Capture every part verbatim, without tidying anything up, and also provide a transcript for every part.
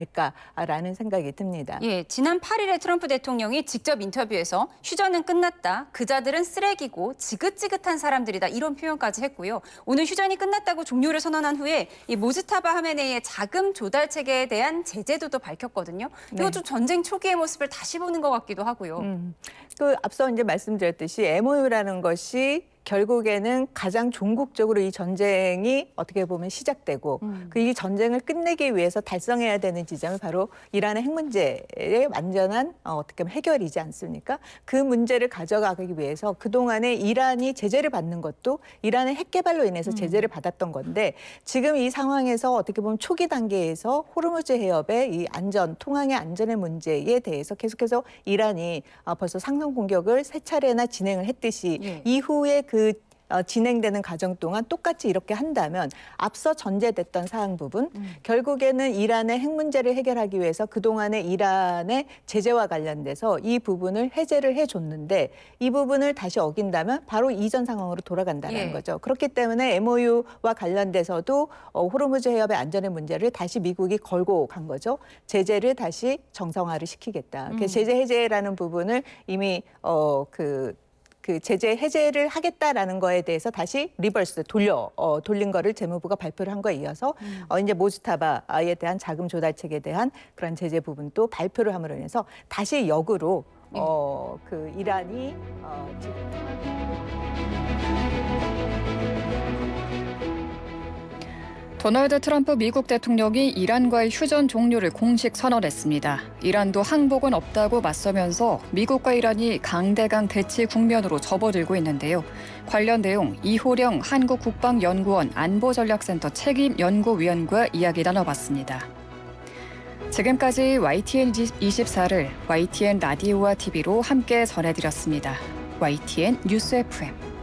라는 생각이 듭니다. 예, 지난 팔 일에 트럼프 대통령이 직접 인터뷰에서 휴전은 끝났다, 그자들은 쓰레기고 지긋지긋한 사람들이다 이런 표현까지 했고요. 오늘 휴전이 끝났다고 종료를 선언한 후에 이 모즈타바 하메네이의 자금 조달 체계에 대한 제재도도 밝혔거든요. 네. 이거 좀 전쟁 초기의 모습을 다시 보는 것 같기도 하고요. 음, 그 앞서 이제 말씀드렸듯이 엠오유라는 것이 결국에는 가장 종국적으로 이 전쟁이 어떻게 보면 시작되고 음. 그 이 전쟁을 끝내기 위해서 달성해야 되는 지점이 바로 이란의 핵 문제의 완전한 어, 어떻게 보면 해결이지 않습니까? 그 문제를 가져가기 위해서 그동안에 이란이 제재를 받는 것도 이란의 핵 개발로 인해서 제재를 받았던 건데 지금 이 상황에서 어떻게 보면 초기 단계에서 호르무즈 해협의 이 안전, 통항의 안전의 문제에 대해서 계속해서 이란이 어, 벌써 상승 공격을 세 차례나 진행을 했듯이 예. 이후에 그 어, 진행되는 과정 동안 똑같이 이렇게 한다면 앞서 전제됐던 사항 부분 음. 결국에는 이란의 핵 문제를 해결하기 위해서 그동안의 이란의 제재와 관련돼서 이 부분을 해제를 해줬는데 이 부분을 다시 어긴다면 바로 이전 상황으로 돌아간다는 예. 거죠. 그렇기 때문에 엠오유와 관련돼서도 어, 호르무즈 해협의 안전의 문제를 다시 미국이 걸고 간 거죠. 제재를 다시 정상화를 시키겠다. 음. 그래서 제재 해제라는 부분을 이미 어, 그 그 제재 해제를 하겠다라는 거에 대해서 다시 리버스 돌려 어, 돌린 거를 재무부가 발표를 한 거에 이어서 음. 어, 이제 모즈타바에 대한 자금 조달책에 대한 그런 제재 부분도 발표를 함으로 인해서 다시 역으로 예. 어, 그 이란이 어, 지금 도널드 트럼프 미국 대통령이 이란과의 휴전 종료를 공식 선언했습니다. 이란도 항복은 없다고 맞서면서 미국과 이란이 강대강 대치 국면으로 접어들고 있는데요. 관련 내용 이호령 한국국방연구원 안보전략센터 책임연구위원과 이야기 나눠봤습니다. 지금까지 와이티엔 이십사를 와이티엔 라디오와 티비로 함께 전해드렸습니다. 와이티엔 뉴스 에프엠.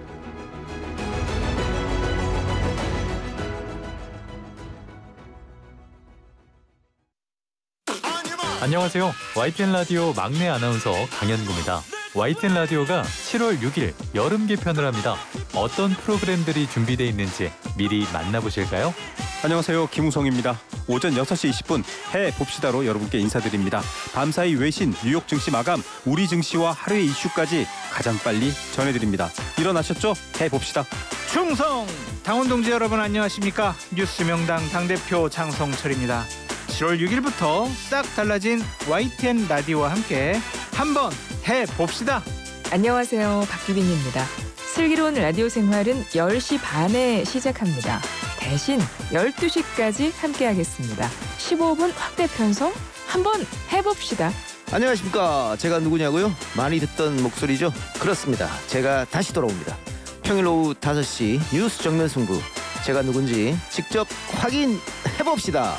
안녕하세요. 와이티엔 라디오 막내 아나운서 강현구입니다. 와이티엔 라디오가 칠월 육일 여름 개편을 합니다. 어떤 프로그램들이 준비되어 있는지 미리 만나보실까요? 안녕하세요. 김우성입니다. 오전 여섯 시 이십 분 해봅시다로 여러분께 인사드립니다. 밤사이 외신, 뉴욕 증시 마감, 우리 증시와 하루의 이슈까지 가장 빨리 전해드립니다. 일어나셨죠? 해봅시다. 충성! 당원동지 여러분 안녕하십니까? 뉴스 명당 당대표 장성철입니다. 칠월 육일부터 싹 달라진 와이티엔 라디오와 함께 한번 해봅시다. 안녕하세요. 박규빈입니다. 슬기로운 라디오 생활은 열 시 반에 시작합니다. 대신 열두 시까지 함께하겠습니다. 십오 분 확대 편성 한번 해봅시다. 안녕하십니까. 제가 누구냐고요? 많이 듣던 목소리죠? 그렇습니다. 제가 다시 돌아옵니다. 평일 오후 다섯 시 뉴스 정면 승부. 제가 누군지 직접 확인해봅시다.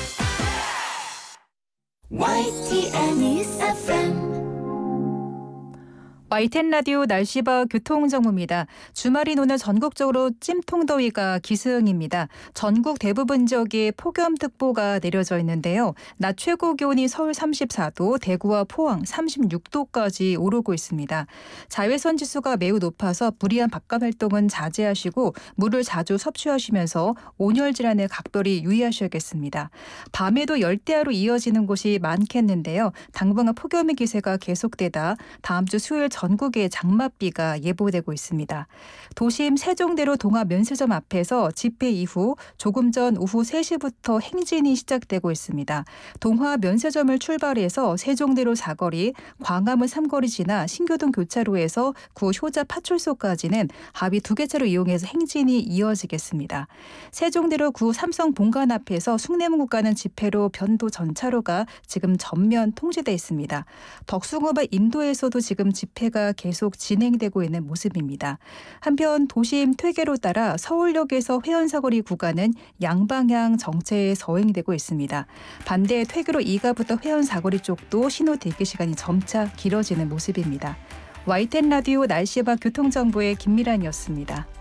와이티엔 뉴스 에프엠. 와이티엔 라디오 날씨와 교통정보입니다. 주말인 오늘 전국적으로 찜통더위가 기승입니다. 전국 대부분 지역에 폭염특보가 내려져 있는데요. 낮 최고 기온이 서울 삼십사 도, 대구와 포항 삼십육 도까지 오르고 있습니다. 자외선 지수가 매우 높아서 무리한 바깥 활동은 자제하시고 물을 자주 섭취하시면서 온열 질환에 각별히 유의하셔야겠습니다. 밤에도 열대야로 이어지는 곳이 많겠는데요. 당분간 폭염의 기세가 계속되다 다음 주 수요일 전국에 장맛비가 예보되고 있습니다. 도심 세종대로 동화면세점 앞에서 집회 이후 조금 전 오후 세 시부터 행진이 시작되고 있습니다. 동화면세점을 출발해서 세종대로 사거리, 광화문 삼거리 지나 신교동 교차로에서 구 효자 파출소까지는 합의 두 개 차로 이용해서 행진이 이어지겠습니다. 세종대로 구 삼성 본관 앞에서 숭례문구 가는 집회로 변도 전차로가 지금 전면 통제돼 있습니다. 덕숭어바 인도에서도 지금 집회 가 계속 진행되고 있는 모습입니다. 한편 도심 퇴계로 따라 서울역에서 회원사거리 구간은 양방향 정체에 서행되고 있습니다. 반대 퇴계로 이 가부터 회원사거리 쪽도 신호 대기 시간이 점차 길어지는 모습입니다. 와이티엔 라디오 날씨와 교통정보의 김미란이었습니다.